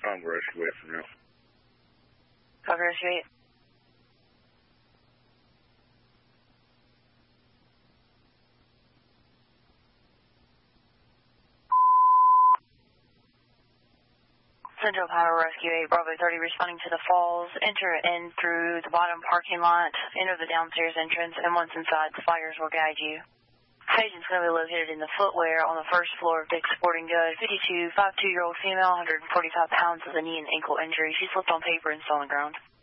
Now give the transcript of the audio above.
Congo Rescue 8 from you. Congo Rescue 8. Central Power Rescue 8, Bravo 30, responding to the falls. Enter in through the bottom parking lot, enter the downstairs entrance, and once inside, the flyers will guide you. Patient's going to be located in the footwear on the first floor of Dick's Sporting Goods. 52-year-old female, 145 pounds with a knee and ankle injury. She slipped on paper and fell on the ground.